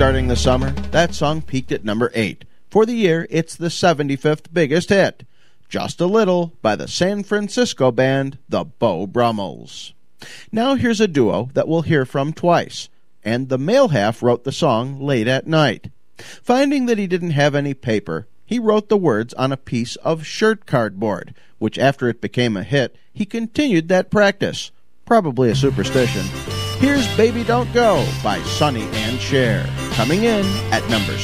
starting the summer, that song peaked at number 8. For the year, it's the 75th biggest hit. Just a Little by the San Francisco band, the Beau Brummels. Now here's a duo that we'll hear from twice, and the male half wrote the song late at night. Finding that he didn't have any paper, he wrote the words on a piece of shirt cardboard, which after it became a hit, he continued that practice. Probably a superstition. Here's Baby Don't Go by Sonny and Cher, coming in at number